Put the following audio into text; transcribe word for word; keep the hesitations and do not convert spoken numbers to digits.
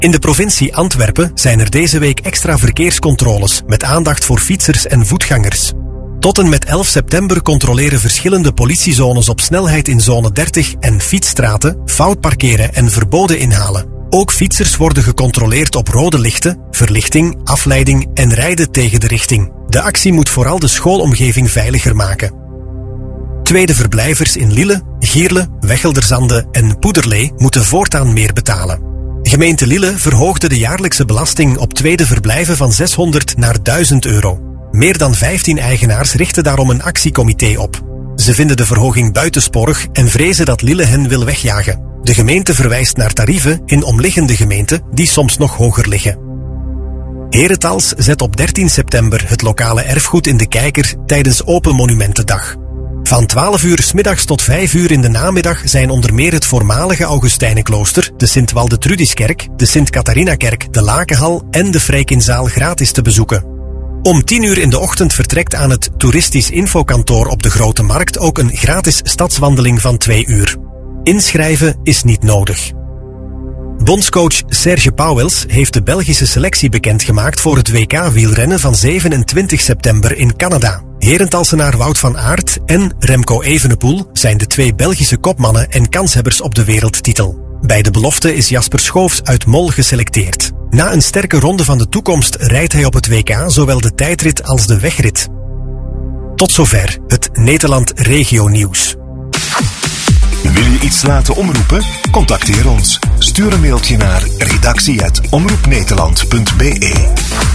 In de provincie Antwerpen zijn er deze week extra verkeerscontroles met aandacht voor fietsers en voetgangers. Tot en met elf september controleren verschillende politiezones op snelheid in zone dertig en fietsstraten, fout parkeren en verboden inhalen. Ook fietsers worden gecontroleerd op rode lichten, verlichting, afleiding en rijden tegen de richting. De actie moet vooral de schoolomgeving veiliger maken. Tweede verblijvers in Lille, Gierle, Wechelderzande en Poederlee moeten voortaan meer betalen. Gemeente Lille verhoogde de jaarlijkse belasting op tweede verblijven van zeshonderd naar duizend euro. Meer dan vijftien eigenaars richten daarom een actiecomité op. Ze vinden de verhoging buitensporig en vrezen dat Lille hen wil wegjagen. De gemeente verwijst naar tarieven in omliggende gemeenten die soms nog hoger liggen. Herentals zet op dertien september het lokale erfgoed in de kijker tijdens Open Monumentendag. Van twaalf uur 's middags tot vijf uur in de namiddag zijn onder meer het voormalige Augustijnenklooster, de Sint-Waldetrudiuskerk, de Sint-Catharinakerk, de Lakenhal en de Frijkinzaal gratis te bezoeken. Om tien uur in de ochtend vertrekt aan het toeristisch infokantoor op de Grote Markt ook een gratis stadswandeling van twee uur. Inschrijven is niet nodig. Bondscoach Serge Pauwels heeft de Belgische selectie bekendgemaakt voor het W K-wielrennen van zevenentwintig september in Canada. Herentalsenaar Wout van Aert en Remco Evenepoel zijn de twee Belgische kopmannen en kanshebbers op de wereldtitel. Bij de belofte is Jasper Schoofs uit Mol geselecteerd. Na een sterke ronde van de toekomst rijdt hij op het W K zowel de tijdrit als de wegrit. Tot zover het Nederland Regio Nieuws. Wil je iets laten omroepen? Contacteer ons. Stuur een mailtje naar redactie apenstaartje omroepnederland punt be.